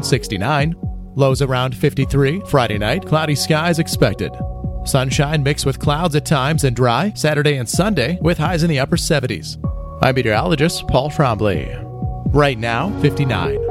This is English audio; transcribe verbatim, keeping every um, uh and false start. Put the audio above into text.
sixty-nine. Lows around fifty-three. Friday night, cloudy skies expected. Sunshine mixed with clouds at times and dry Saturday and Sunday with highs in the upper seventies. I'm meteorologist Paul Trombley. Right now, fifty-nine.